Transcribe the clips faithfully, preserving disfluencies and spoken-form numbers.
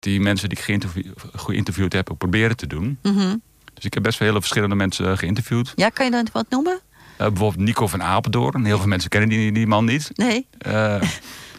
die mensen die ik geïnterview, geïnterviewd heb ook proberen te doen. Mm-hmm. Dus ik heb best wel hele verschillende mensen geïnterviewd. Ja, kan je dan wat noemen? Uh, bijvoorbeeld Nico van Apeldoorn. Heel veel mensen kennen die, die man niet. Nee. Uh, uh,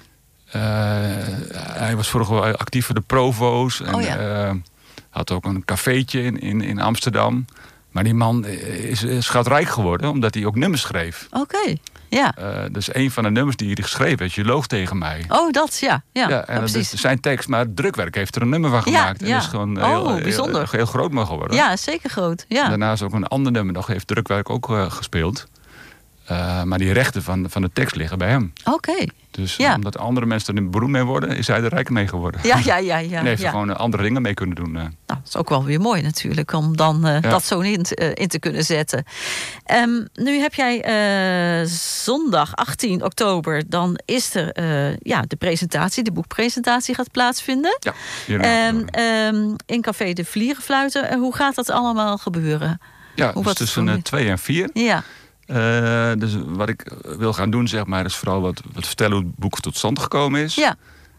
hij was vroeger actief voor de Provo's. En oh, ja. uh, had ook een cafeetje in, in, in Amsterdam. Maar die man is, is schatrijk geworden, omdat hij ook nummers schreef. Oké, okay. ja. Uh, dus een van de nummers die hij geschreven heeft, Je loog tegen mij. Oh, dat, ja. Ja, ja en oh, dat is zijn tekst, maar het drukwerk heeft er een nummer van gemaakt. Ja, en ja. is gewoon oh, heel, bijzonder. Heel, heel groot mag geworden. Ja, zeker groot. Ja. Daarnaast ook een ander nummer nog, heeft drukwerk ook uh, gespeeld. Uh, maar die rechten van, van de tekst liggen bij hem. Oké. Okay. Dus ja. omdat andere mensen er beroemd mee worden, is hij er rijk mee geworden. Ja, ja, ja. ja en heeft ja. er gewoon andere dingen mee kunnen doen. Uh. Nou, dat is ook wel weer mooi natuurlijk, om dan uh, ja. dat zo in, uh, in te kunnen zetten. Um, nu heb jij uh, zondag achttien oktober, dan is er uh, ja, de presentatie, de boekpresentatie gaat plaatsvinden. Ja, um, um, in Café de Vlierenfluiten. Uh, hoe gaat dat allemaal gebeuren? Ja, hoe dus tussen uh, twee en vier. Ja. Uh, dus wat ik wil gaan doen, zeg maar, is vooral wat, wat vertellen hoe het boek tot stand gekomen is. Ja.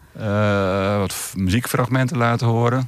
Uh, wat muziekfragmenten laten horen.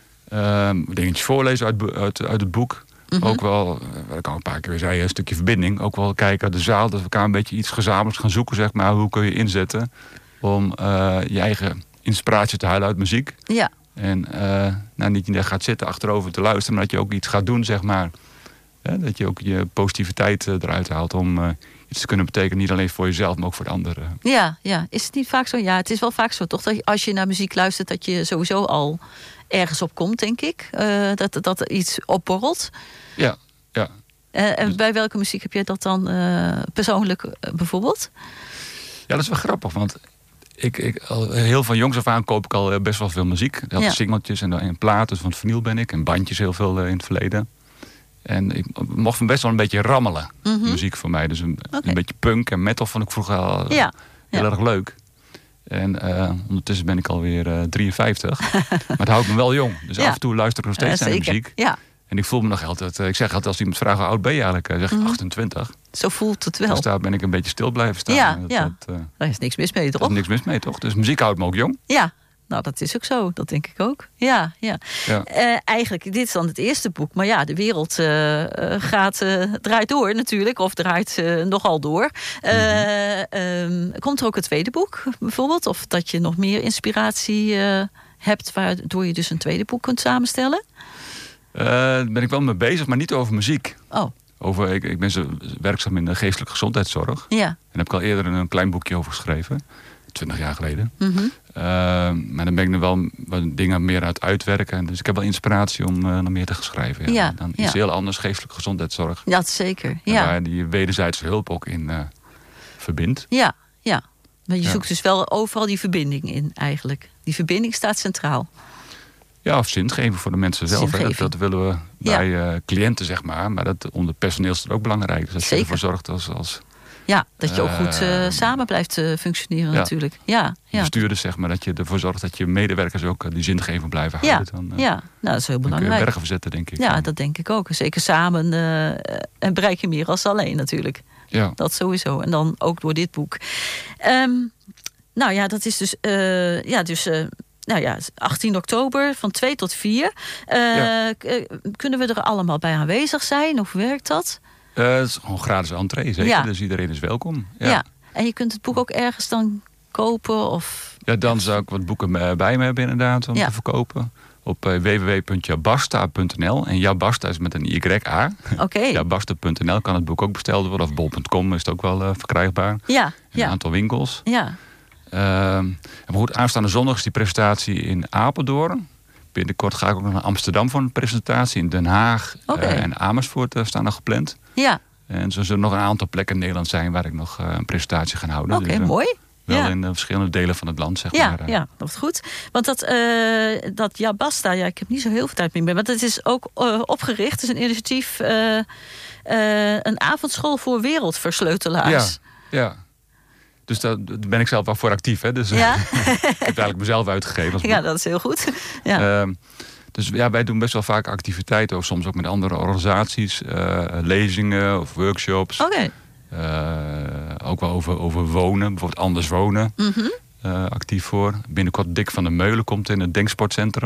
Uh, dingetjes voorlezen uit, uit, uit het boek. Mm-hmm. Ook wel, wat ik al een paar keer zei, een stukje verbinding. Ook wel kijken uit de zaal, dat we elkaar een beetje iets gezamenlijks gaan zoeken, zeg maar. Hoe kun je inzetten om uh, je eigen inspiratie te halen uit muziek. Ja. En uh, nou, niet je gaat zitten achterover te luisteren, maar dat je ook iets gaat doen, zeg maar. Ja, dat je ook je positiviteit eruit haalt om uh, iets te kunnen betekenen. Niet alleen voor jezelf, maar ook voor de anderen. Ja, ja, is het niet vaak zo? Ja, het is wel vaak zo, toch? Dat als je naar muziek luistert, dat je sowieso al ergens op komt, denk ik. Uh, dat, dat er iets opborrelt. Ja, ja. Uh, en bij welke muziek heb je dat dan uh, persoonlijk uh, bijvoorbeeld? Ja, dat is wel grappig, want ik, ik, al heel van jongs af aan koop ik al best wel veel muziek. Ik had ja. singeltjes en, en platen, dus van het vinyl ben ik. En bandjes heel veel uh, in het verleden. En ik mocht best wel een beetje rammelen, mm-hmm. muziek voor mij. Dus een, okay. een beetje punk en metal vond ik vroeger al ja. heel ja. erg leuk. En uh, ondertussen ben ik alweer uh, drieënvijftig. Maar het houdt me wel jong. Dus ja. af en toe luister ik nog steeds uh, naar de muziek. Ja. En ik voel me nog altijd... Uh, ik zeg altijd als iemand vraagt, hoe oud ben je eigenlijk? Uh, zeg ik mm-hmm. achtentwintig. Zo voelt het wel. Dus daar ben ik een beetje stil blijven staan. Ja, dat, ja. Dat, uh, daar is niks mis mee, toch? Er is niks mis mee, toch? Dus muziek houdt me ook jong. Ja. Nou, dat is ook zo. Dat denk ik ook. Ja, ja. ja. Uh, eigenlijk, dit is dan het eerste boek. Maar ja, de wereld uh, gaat, uh, draait door natuurlijk. Of draait uh, nogal door. Uh, mm-hmm. um, komt er ook een tweede boek bijvoorbeeld? Of dat je nog meer inspiratie uh, hebt... waardoor je dus een tweede boek kunt samenstellen? Uh, daar ben ik wel mee bezig, maar niet over muziek. Oh. Over, ik, ik ben zo werkzaam in de geestelijke gezondheidszorg. Ja. En daar heb ik al eerder een klein boekje over geschreven. twintig jaar geleden. Mm-hmm. Uh, maar dan ben ik er wel wat dingen meer uit uitwerken. Dus ik heb wel inspiratie om uh, nog meer te schrijven. Ja. Ja, dan ja. iets heel anders, geestelijke gezondheidszorg. Ja, zeker. Ja. Waar die wederzijdse hulp ook in uh, verbindt. Ja, ja. Maar je ja. zoekt dus wel overal die verbinding in eigenlijk. Die verbinding staat centraal. Ja, of zingeving voor de mensen zelf. Hè. Dat, dat willen we bij ja. uh, cliënten, zeg maar. Maar dat onder personeel is dat ook belangrijk. Dus als Zeker. je ervoor zorgt als... als Ja, dat je ook goed uh, samen blijft uh, functioneren ja. natuurlijk. Ja, ja. Bestuurders, zeg maar, dat je ervoor zorgt dat je medewerkers ook uh, die zingeving blijven ja. houden. Dan, uh, ja, nou, dat is heel belangrijk. Dan kun je bergen verzetten, denk ik. Ja, dat denk ik ook. Zeker samen uh, en bereik je meer als alleen natuurlijk. Ja. Dat sowieso. En dan ook door dit boek. Um, nou ja, dat is dus... Uh, ja, dus uh, nou ja, achttien oktober van twee tot vier. Uh, ja. k- kunnen we er allemaal bij aanwezig zijn? Hoe werkt dat? Uh, het is gewoon gratis entree, zeker. Ja. Dus iedereen is welkom. Ja. ja, en je kunt het boek ook ergens dan kopen? Of... Ja, dan zou ik wat boeken bij me hebben inderdaad om ja. te verkopen. Op uh, w w w punt jabasta punt n l. En Jabasta is met een Y A. Oké. Okay. Jabasta punt n l kan het boek ook besteld worden. Of bol punt com is het ook wel uh, verkrijgbaar. Ja. In ja. een aantal winkels. Ja. Uh, en goed, aanstaande zondag is die presentatie in Apeldoorn. Binnenkort ga ik ook nog naar Amsterdam voor een presentatie. In Den Haag okay. uh, en Amersfoort uh, staan nog gepland. Ja. En zo zullen nog een aantal plekken in Nederland zijn waar ik nog uh, een presentatie ga houden. Oké, okay, dus, uh, mooi. Wel ja. in uh, verschillende delen van het land, zeg ja, maar. Uh. Ja, dat is goed. Want dat, uh, dat Jabasta, ja, ik heb niet zo heel veel tijd meer. Maar dat is ook uh, opgericht. Het is een initiatief, uh, uh, een avondschool voor wereldversleutelaars. Ja, ja. Dus daar ben ik zelf wel voor actief. Hè? Dus, ja? ik heb het eigenlijk mezelf uitgegeven. Als ja, dat is heel goed. Ja. Uh, dus ja, wij doen best wel vaak activiteiten. Of soms ook met andere organisaties. Uh, lezingen of workshops. Oké. Okay. Uh, ook wel over, over wonen. Bijvoorbeeld anders wonen. Mm-hmm. uh, actief voor. Binnenkort Dick van der Meulen komt in het Denksportcentrum